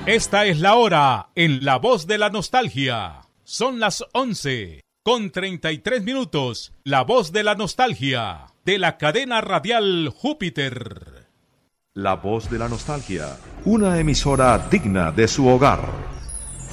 Esta es la hora en La Voz de la Nostalgia. Son las 11:33. La Voz de la Nostalgia, de la cadena radial Júpiter. La Voz de la Nostalgia, una emisora digna de su hogar.